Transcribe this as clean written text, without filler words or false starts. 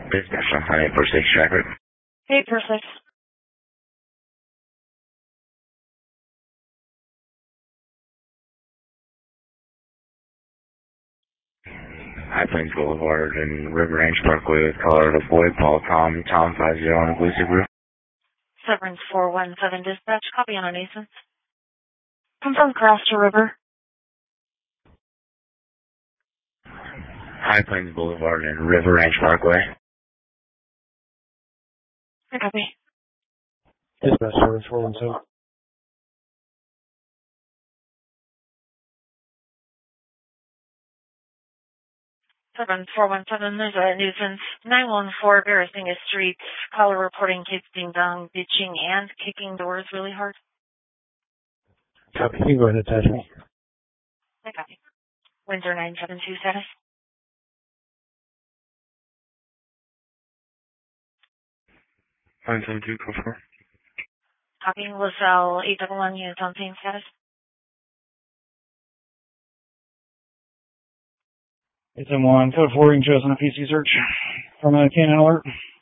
Business on Highway 46 traffic. Hey, perfect. High Plains Boulevard and River Ranch Parkway with Colorado Boy, Paul, Tom 50 on the Blue Subaru. Severance 417 dispatch, copy on Nathan. Confirm cross to River. High Plains Boulevard and River Ranch Parkway. I copy. Dispatch Severance 417. Severance 417, there's a nuisance. 914, Barrassinga Street. Caller reporting kids being done, bitching and kicking doors really hard. Copy. You can go ahead and attach me. I copy. Windsor 972 status. 972, go for. Copy. LaSalle 811 units on scene status. 871, code 4, you can show us on a PC search from a Canon alert.